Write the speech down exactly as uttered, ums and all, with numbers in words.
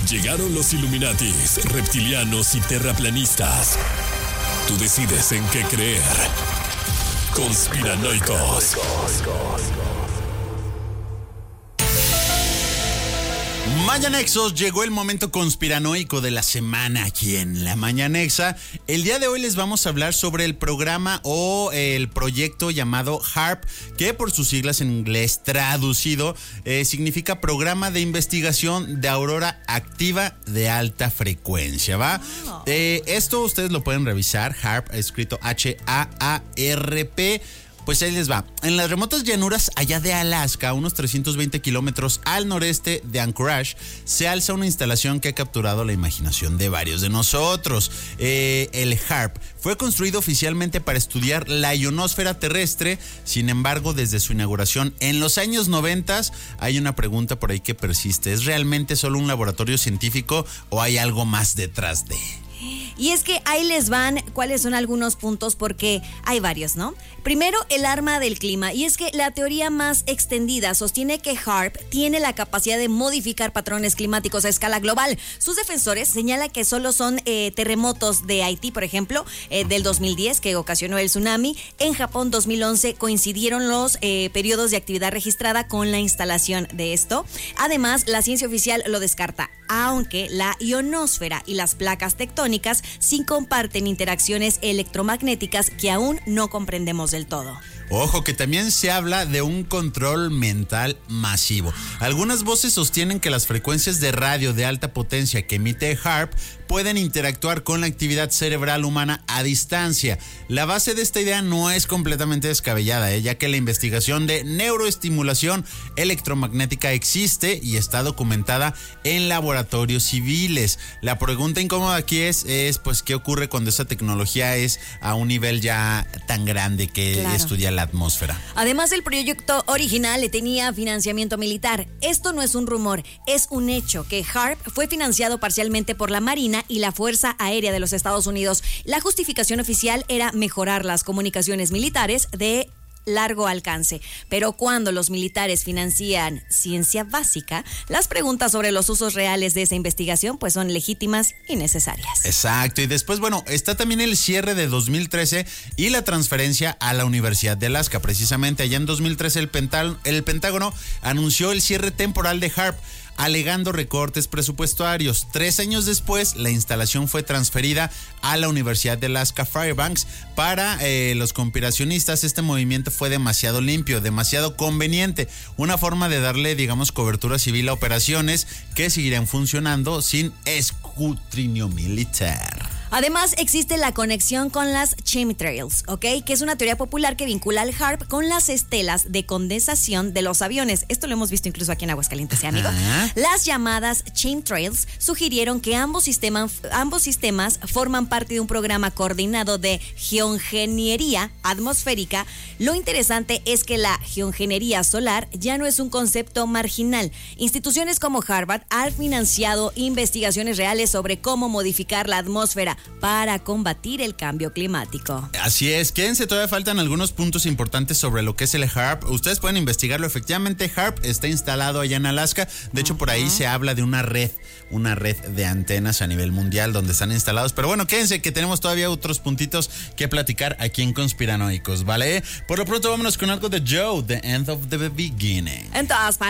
Llegaron los Illuminatis, reptilianos y terraplanistas. Tú decides en qué creer. Conspiranoicos. Mañanexos, llegó el momento conspiranoico de la semana aquí en La Mañanexa. El día de hoy les vamos a hablar sobre el programa o el proyecto llamado HAARP, que por sus siglas en inglés traducido eh, significa Programa de Investigación de Aurora Activa de Alta Frecuencia, ¿va? Oh. Eh, esto ustedes lo pueden revisar, HAARP, escrito H A A R P. Pues ahí les va. En las remotas llanuras allá de Alaska, a unos trescientos veinte kilómetros al noreste de Anchorage, se alza una instalación que ha capturado la imaginación de varios de nosotros. Eh, el HAARP fue construido oficialmente para estudiar la ionosfera terrestre. Sin embargo, desde su inauguración en los años noventa, hay una pregunta por ahí que persiste. ¿Es realmente solo un laboratorio científico o hay algo más detrás de...? Y es que ahí les van cuáles son algunos puntos, porque hay varios, ¿no? Primero, el arma del clima. Y es que la teoría más extendida sostiene que HAARP tiene la capacidad de modificar patrones climáticos a escala global. Sus defensores señalan que solo son eh, terremotos de Haití, por ejemplo, eh, del dos mil diez, que ocasionó el tsunami. En Japón, dos mil once, coincidieron los eh, periodos de actividad registrada con la instalación de esto. Además, la ciencia oficial lo descarta, aunque la ionosfera y las placas tectónicas sí comparten interacciones electromagnéticas que aún no comprendemos del todo. Ojo, que también se habla de un control mental masivo. Algunas voces sostienen que las frecuencias de radio de alta potencia que emite HAARP pueden interactuar con la actividad cerebral humana a distancia. La base de esta idea no es completamente descabellada, ¿eh? ya que la investigación de neuroestimulación electromagnética existe y está documentada en laboratorios civiles. La pregunta incómoda aquí es, es pues, ¿qué ocurre cuando esa tecnología es a un nivel ya tan grande que claro. estudia la atmósfera? Además, el proyecto original le tenía financiamiento militar. Esto no es un rumor, es un hecho que HAARP fue financiado parcialmente por la Marina y la Fuerza Aérea de los Estados Unidos. La justificación oficial era mejorar las comunicaciones militares de largo alcance. Pero cuando los militares financian ciencia básica, las preguntas sobre los usos reales de esa investigación pues son legítimas y necesarias. Exacto. Y después, bueno, está también el cierre de dos mil trece y la transferencia a la Universidad de Alaska. Precisamente allá en dos mil trece el, Pental- el Pentágono anunció el cierre temporal de HAARP, alegando recortes presupuestarios. Tres años después, la instalación fue transferida a la Universidad de Alaska Fairbanks. Para eh, los conspiracionistas, este movimiento fue demasiado limpio, demasiado conveniente. Una forma de darle, digamos, cobertura civil a operaciones que seguirán funcionando sin escrutinio militar. Además, existe la conexión con las chemtrails, ¿ok? Que es una teoría popular que vincula al HAARP con las estelas de condensación de los aviones. Esto lo hemos visto incluso aquí en Aguascalientes, ¿sí, amigo? Uh-huh. Las llamadas chemtrails sugirieron que ambos sistemas, ambos sistemas forman parte de un programa coordinado de geoingeniería atmosférica. Lo interesante es que la geoingeniería solar ya no es un concepto marginal. Instituciones como Harvard han financiado investigaciones reales sobre cómo modificar la atmósfera para combatir el cambio climático. Así es, quédense, todavía faltan algunos puntos importantes sobre lo que es el HAARP. Ustedes pueden investigarlo. Efectivamente, HAARP está instalado allá en Alaska. De hecho, uh-huh. por ahí se habla de una red, una red de antenas a nivel mundial donde están instalados. Pero bueno, quédense que tenemos todavía otros puntitos que platicar aquí en Conspiranoicos, ¿vale? Por lo pronto, vámonos con algo de Joe, The End of the Beginning. En todas partes.